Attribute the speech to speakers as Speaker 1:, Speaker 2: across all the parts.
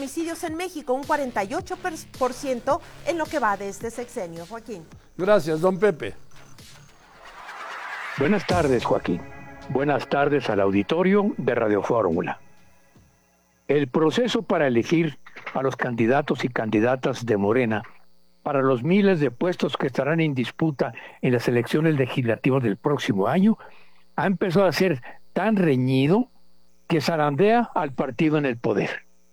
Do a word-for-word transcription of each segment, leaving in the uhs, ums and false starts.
Speaker 1: homicidios en México, un cuarenta y ocho por ciento en lo que va de este sexenio. Joaquín.
Speaker 2: Gracias, don Pepe.
Speaker 3: Buenas tardes, Joaquín. Buenas tardes al auditorio de Radio Fórmula. El proceso para elegir a los candidatos y candidatas de Morena para los miles de puestos que estarán en disputa en las elecciones legislativas del próximo año ha empezado a ser tan reñido que zarandea al partido en el poder.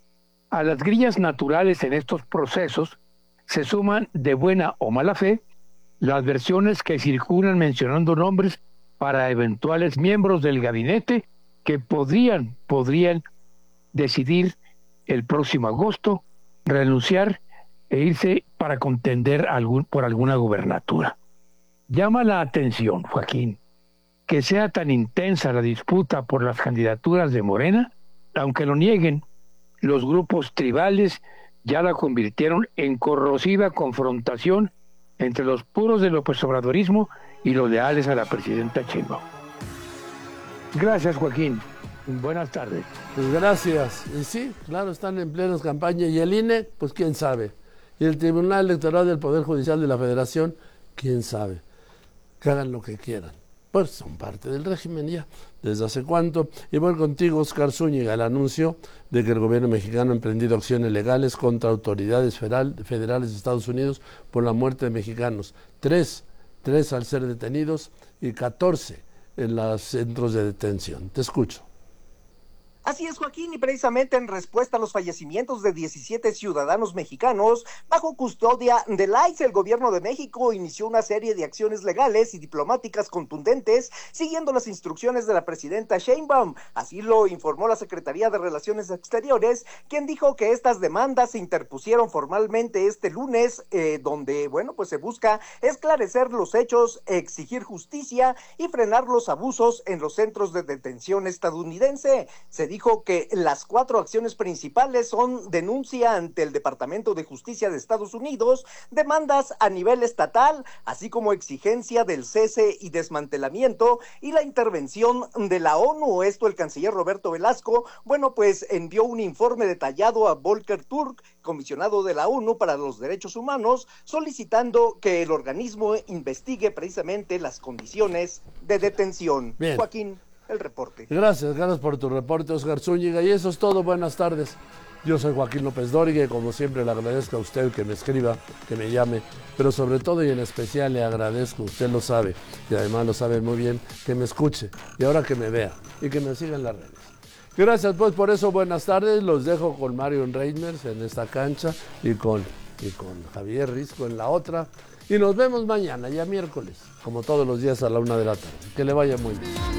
Speaker 3: A las grillas naturales en estos procesos se suman de buena o mala fe las versiones que circulan mencionando nombres para eventuales miembros del gabinete que podrían, podrían decidir el próximo agosto renunciar e irse para contender algún, por alguna gubernatura. Llama la atención, Joaquín, que sea tan intensa la disputa por las candidaturas de Morena, aunque lo nieguen, los grupos tribales ya la convirtieron en corrosiva confrontación entre los puros del López Obradorismo y los leales a la presidenta Sheinbaum. Gracias, Joaquín. Buenas tardes.
Speaker 2: Pues gracias. Y sí, claro, están en plenas campañas. Y el I N E, pues quién sabe. Y el Tribunal Electoral del Poder Judicial de la Federación, quién sabe. Que hagan lo que quieran. Pues son parte del régimen ya. ¿Desde hace cuánto? Y voy contigo, Oscar Zúñiga, el anuncio de que el gobierno mexicano ha emprendido acciones legales contra autoridades federal, federales de Estados Unidos por la muerte de mexicanos. Tres, tres al ser detenidos y catorce en los centros de detención. Te escucho.
Speaker 4: Así es, Joaquín, y precisamente en respuesta a los fallecimientos de diecisiete ciudadanos mexicanos bajo custodia del I C E, el gobierno de México inició una serie de acciones legales y diplomáticas contundentes siguiendo las instrucciones de la presidenta Sheinbaum. Así lo informó la Secretaría de Relaciones Exteriores, quien dijo que estas demandas se interpusieron formalmente este lunes, eh, donde, bueno, pues se busca esclarecer los hechos, exigir justicia y frenar los abusos en los centros de detención estadounidense. Se dijo Dijo que las cuatro acciones principales son denuncia ante el Departamento de Justicia de Estados Unidos, demandas a nivel estatal, así como exigencia del cese y desmantelamiento y la intervención de la ONU. Esto el canciller Roberto Velasco, bueno, pues envió un informe detallado a Volker Turk, comisionado de la ONU para los Derechos Humanos, solicitando que el organismo investigue precisamente las condiciones de detención.
Speaker 2: Bien.
Speaker 4: Joaquín, el reporte.
Speaker 2: Gracias, gracias por tu reporte, Oscar Zúñiga. Y eso es todo, buenas tardes. Yo soy Joaquín López Dóriga y como siempre le agradezco a usted que me escriba, que me llame, pero sobre todo y en especial le agradezco, usted lo sabe, y además lo sabe muy bien, que me escuche y ahora que me vea y que me siga en las redes. Gracias pues por eso, buenas tardes, los dejo con Mario Reimers en esta cancha y con, y con Javier Risco en la otra. Y nos vemos mañana, ya miércoles, como todos los días a la una de la tarde. Que le vaya muy bien.